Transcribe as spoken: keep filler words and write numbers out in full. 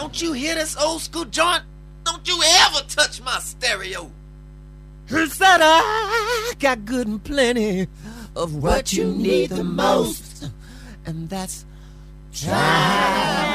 Don't you hear this old school joint? Don't you ever touch my stereo. He said I got good and plenty of what you need the most, and that's try.